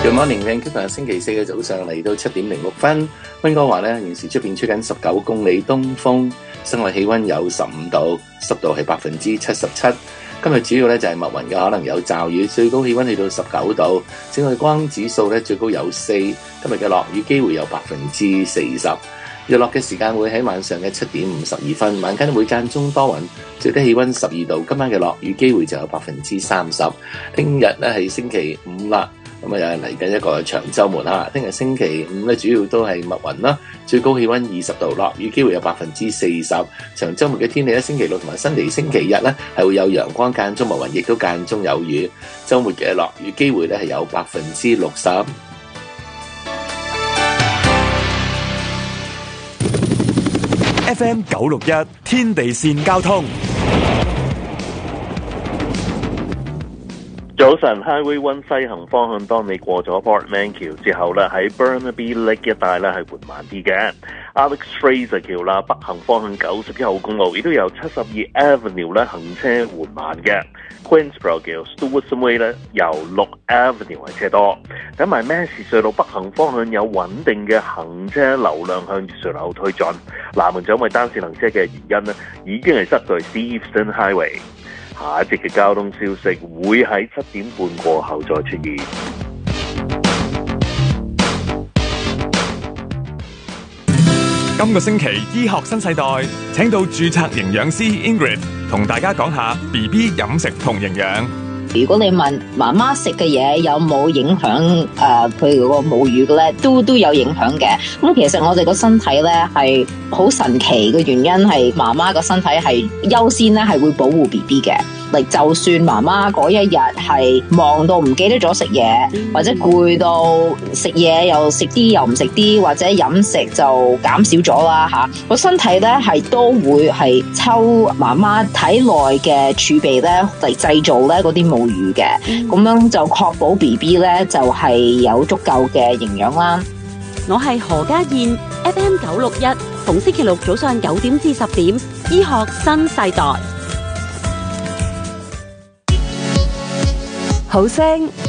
Good morning， Vancouver 星期四嘅早上嚟到7點06分，溫哥華咧現時出邊吹緊19公里東風，室外氣溫有15度，濕度係77%。今日主要咧就係密雲嘅，可能有驟雨，最高氣溫去到19度。紫外光指數咧最高有4，今日嘅落雨機會有40%。日落嘅時間會喺晚上嘅7點52分，晚間會間中多雲，最低氣溫12度。今晚嘅落雨機會就有30%。聽日咧係星期五啦。咁啊，嚟緊一個長週末啦！聽日星期五咧，主要都係密雲啦，最高氣溫20度，落雨機會有40%。長週末嘅天氣咧，星期六同埋星期日咧，係會有陽光間中密雲，亦都間中有雨。週末嘅落雨機會咧係有60%。 FM 961天地線交通。 早晨 Highway 1西行方向，當你過咗 Portman 橋之後咧，喺 Burnaby Lake 一帶咧係緩慢啲嘅。Alex Fraser 橋啦，北行方向91號公路亦都有72 Avenue 咧行車緩慢嘅。Queensborough 橋 Stewartson Way 咧由6 Avenue 係車多。咁埋 Massey 隧道北行方向有穩定嘅行車流量向住隧道推進。南門就因為單線行車嘅原因咧，已經係塞到 Steveston Highway。下一節嘅交通消息會喺7點半過後再出現。 今個星期醫學新世代請到註冊營養師 Ingrid 同大家講下 BB 飲食同營養。 如果你問媽媽食嘅嘢有冇影響佢嗰個母乳嘅咧，都有影響嘅。咁其實我哋個身體咧係好神奇嘅，原因係媽媽個身體係優先咧係會保護 BB 嘅。就算媽媽嗰一日係忙到唔記得咗食嘢，或者攰到食嘢又食啲又唔食啲，或者飲食就減少咗啦嚇，個身體咧係都會係抽媽媽體內嘅儲備咧嚟製造咧嗰啲母乳嘅，咁樣就確保 BB 咧就係有足夠嘅營養啦。 我係何家燕 FM 961，逢星期六早上9點至10點，醫學新世代。 好聲